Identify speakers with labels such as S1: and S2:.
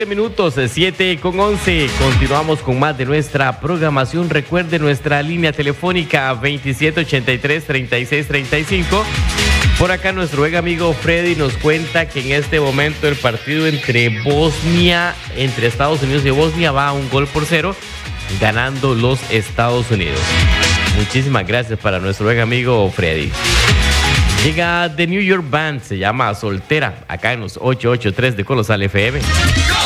S1: Minutos, 7:11. Continuamos con más de nuestra programación. Recuerde nuestra línea telefónica 2783-3635. Por acá nuestro buen amigo Freddy nos cuenta que en este momento el partido entre Estados Unidos y Bosnia va a 1-0, ganando los Estados Unidos. Muchísimas gracias para nuestro buen amigo Freddy. Llega The New York Band, se llama Soltera, acá en los 883 de Colosal FM.